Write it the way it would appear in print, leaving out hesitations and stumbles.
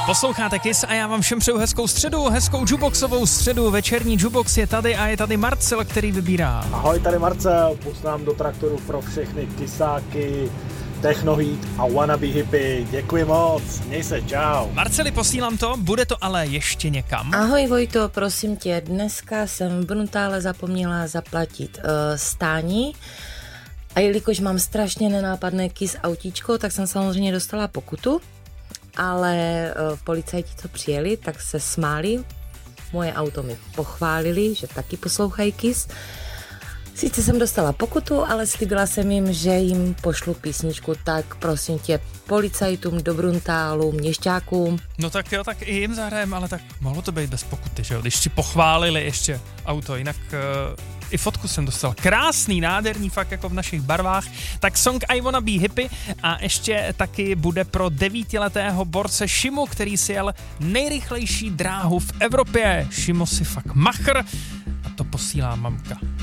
Posloucháte Kiss a já vám všem přeju hezkou středu, hezkou jukeboxovou středu. Večerní jukebox je tady a je tady Marcel, který vybírá. Ahoj, tady Marcel, pustám do traktoru pro všechny kysáky, technohit a wannabe hippie. Děkuji moc, měj se, čau. Marceli, posílám to, bude to ale ještě někam. Ahoj Vojto, prosím tě, dneska jsem v Bruntále zapomněla zaplatit stání a jelikož mám strašně nenápadné Kiss autíčko, tak jsem samozřejmě dostala pokutu, ale policajti, co přijeli, tak se smáli, moje auto mi pochválili, že taky poslouchají Kiss. Sice jsem dostala pokutu, ale slíbila jsem jim, že jim pošlu písničku, tak prosím tě, policajtům do Bruntálu, měšťákům. No tak jo, tak i jim zahrajeme, ale tak mohlo to být bez pokuty, že jo, když ti pochválili ještě auto, jinak i fotku jsem dostal. Krásný, nádherný, fakt jako v našich barvách. Tak song I Wanna Be Hippie a ještě taky bude pro 9letého borce Šimu, který si jel nejrychlejší dráhu v Evropě. Šimo si fakt machr a to posílá mamka.